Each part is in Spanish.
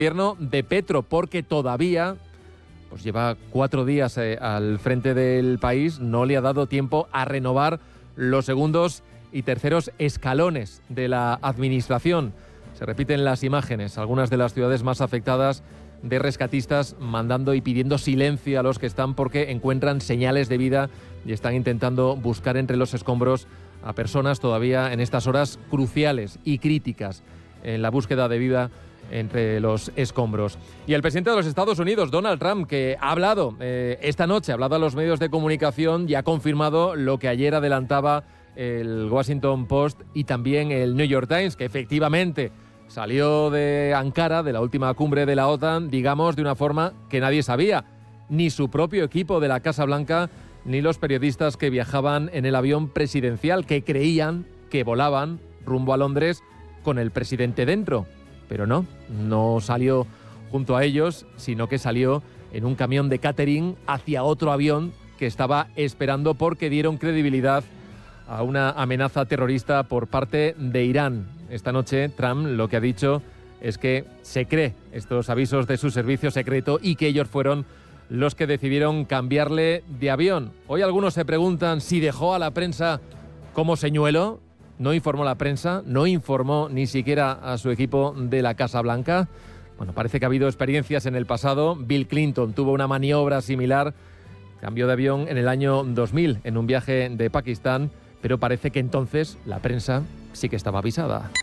gobierno de Petro, porque todavía pues lleva 4 días al frente del país, no le ha dado tiempo a renovar los segundos y terceros escalones de la administración. Se repiten las imágenes, algunas de las ciudades más afectadas, de rescatistas mandando y pidiendo silencio a los que están porque encuentran señales de vida y están intentando buscar entre los escombros a personas todavía en estas horas cruciales y críticas en la búsqueda de vida entre los escombros. Y el presidente de los Estados Unidos, Donald Trump, que ha hablado esta noche, ha hablado a los medios de comunicación y ha confirmado lo que ayer adelantaba el Washington Post y también el New York Times, que efectivamente salió de Ankara, de la última cumbre de la OTAN, digamos, de una forma que nadie sabía. Ni su propio equipo de la Casa Blanca, ni los periodistas que viajaban en el avión presidencial, que creían que volaban rumbo a Londres con el presidente dentro. Pero no salió junto a ellos, sino que salió en un camión de catering hacia otro avión que estaba esperando porque dieron credibilidad a una amenaza terrorista por parte de Irán. Esta noche Trump lo que ha dicho es que se cree estos avisos de su servicio secreto y que ellos fueron los que decidieron cambiarle de avión. Hoy algunos se preguntan si dejó a la prensa como señuelo. No informó la prensa, no informó ni siquiera a su equipo de la Casa Blanca. Bueno, parece que ha habido experiencias en el pasado. Bill Clinton tuvo una maniobra similar, cambió de avión en el año 2000 en un viaje de Pakistán, pero parece que entonces la prensa sí que estaba avisada.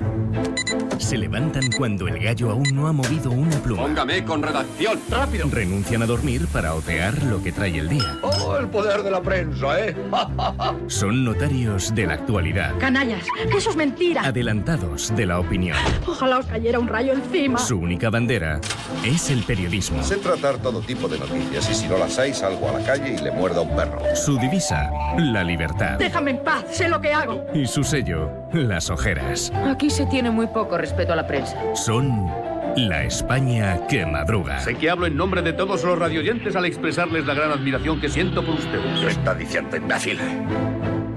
Se levantan cuando el gallo aún no ha movido una pluma. Póngame con redacción, rápido. Renuncian a dormir para otear lo que trae el día. ¡Oh, el poder de la prensa, eh! Son notarios de la actualidad. Canallas, eso es mentira. Adelantados de la opinión. Ojalá os cayera un rayo encima. Su única bandera es el periodismo. Sé tratar todo tipo de noticias y si no las hay salgo a la calle y le muerdo a un perro. Su divisa, la libertad. Déjame en paz, sé lo que hago. Y su sello, las ojeras. Aquí se tiene muy poco respeto a la prensa. Son la España que madruga. Sé que hablo en nombre de todos los radioyentes al expresarles la gran admiración que siento por ustedes. ¿Qué está diciendo, imbécil?